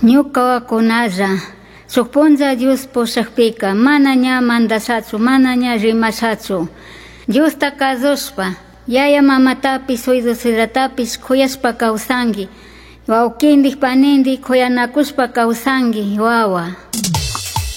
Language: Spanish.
Ñuka wakunalla sukpunlla Dios pushakpika mana ña mandasatsu, mana ña rimasatsu. Diosta kazushpa, yaya mamatapis suydosiratapis kuyashpa kawsanki. Wawkindik panindik kuyanakushpa kawsanki wawa.